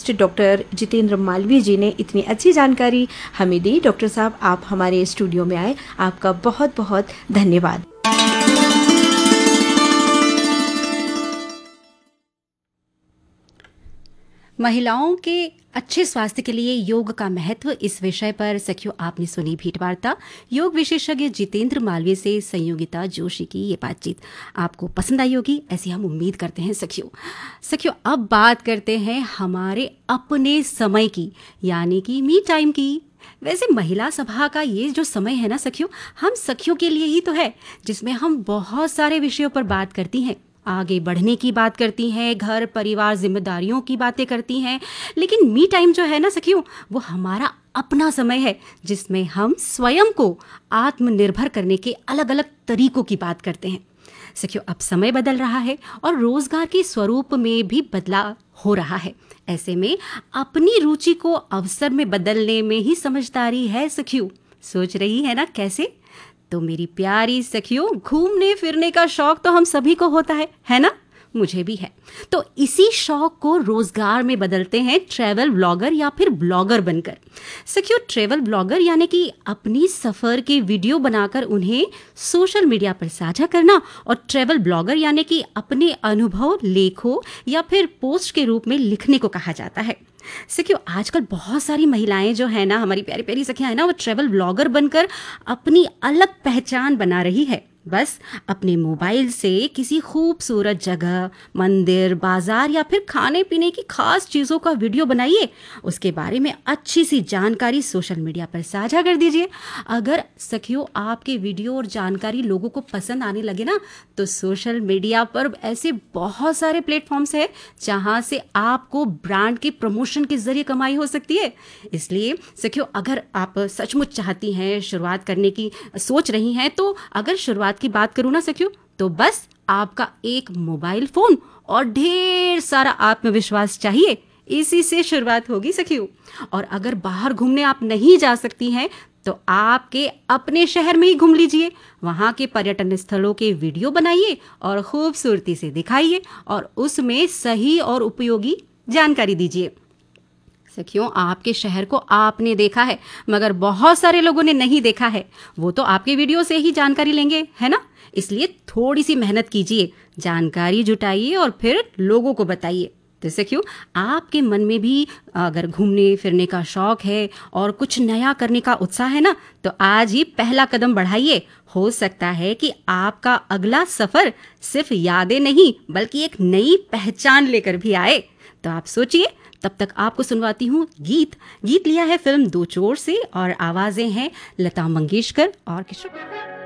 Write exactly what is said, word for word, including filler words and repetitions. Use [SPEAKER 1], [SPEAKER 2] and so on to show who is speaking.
[SPEAKER 1] Neurologist doctor Jitendra Malviya जी ने इतनी अच्छी जानकारी हमें दी। डॉक्टर साहब, आप हमारे स्टूडियो में आए, आपका बहुत बहुत धन्यवाद।
[SPEAKER 2] महिलाओं के अच्छे स्वास्थ्य के लिए योग का महत्व, इस विषय पर सखियों आपने सुनी भेंटवार्ता योग विशेषज्ञ जितेंद्र मालवीय से संयोगिता जोशी की ये बातचीत आपको पसंद आई होगी, ऐसी हम उम्मीद करते हैं सखियों। सखियों अब बात करते हैं हमारे अपने समय की, यानी कि मी टाइम की। वैसे महिला सभा का ये जो समय है ना सखियों, हम सखियों के लिए ही तो है, जिसमें हम बहुत सारे विषयों पर बात करती हैं, आगे बढ़ने की बात करती हैं, घर परिवार जिम्मेदारियों की बातें करती हैं। लेकिन मी टाइम जो है ना सखियों, वो हमारा अपना समय है, जिसमें हम स्वयं को आत्मनिर्भर करने के अलग अलग तरीकों की बात करते हैं। सखियों अब समय बदल रहा है और रोजगार के स्वरूप में भी बदलाव हो रहा है। ऐसे में अपनी रुचि को अवसर में बदलने में ही समझदारी है सखियों। सोच रही है ना कैसे? तो मेरी प्यारी सखियों, घूमने फिरने का शौक तो हम सभी को होता है, है ना? मुझे भी है। तो इसी शौक को रोजगार में बदलते हैं ट्रैवल ब्लॉगर या फिर ब्लॉगर बनकर। सखियों ट्रैवल ब्लॉगर यानी कि अपनी सफ़र के वीडियो बनाकर उन्हें सोशल मीडिया पर साझा करना, और ट्रैवल ब्लॉगर यानी कि अपने अनुभव लेखों या फिर पोस्ट के रूप में लिखने को कहा जाता है। सखियों आजकल बहुत सारी महिलाएं जो है ना, हमारी प्यारी प्यारी सखियां है ना, वो ट्रैवल ब्लॉगर बनकर अपनी अलग पहचान बना रही है। बस अपने मोबाइल से किसी खूबसूरत जगह, मंदिर, बाजार या फिर खाने पीने की खास चीज़ों का वीडियो बनाइए, उसके बारे में अच्छी सी जानकारी सोशल मीडिया पर साझा कर दीजिए। अगर सखियों आपके वीडियो और जानकारी लोगों को पसंद आने लगे ना, तो सोशल मीडिया पर ऐसे बहुत सारे प्लेटफॉर्म्स हैं जहां से आपको ब्रांड के प्रमोशन के जरिए कमाई हो सकती है। इसलिए सखियों अगर आप सचमुच चाहती हैं, शुरुआत करने की सोच रही हैं, तो अगर शुरुआत की बात करूं ना सखियों, तो बस आपका एक मोबाइल फोन और ढेर सारा आत्मविश्वास चाहिए। इसी से शुरुआत होगी सखियों। और अगर बाहर घूमने आप नहीं जा सकती हैं, तो आपके अपने शहर में ही घूम लीजिए। वहाँ के पर्यटन स्थलों के वीडियो बनाइए और खूबसूरती से दिखाइए, और उसमें सही और उपयोगी जानकारी दीजिए। सखियों आपके शहर को आपने देखा है, मगर बहुत सारे लोगों ने नहीं देखा है। वो तो आपके वीडियो से ही जानकारी लेंगे, है ना? इसलिए थोड़ी सी मेहनत कीजिए, जानकारी जुटाइए और फिर लोगों को बताइए। तो सखियों आपके मन में भी अगर घूमने फिरने का शौक है और कुछ नया करने का उत्साह है ना, तो आज ही पहला कदम बढ़ाइए। हो सकता है कि आपका अगला सफर सिर्फ यादें नहीं, बल्कि एक नई पहचान लेकर भी आए। तो आप सोचिए। तब तक आपको सुनवाती हूँ गीत। गीत लिया है फिल्म दो चोर से, और आवाजें हैं लता मंगेशकर और किशोर।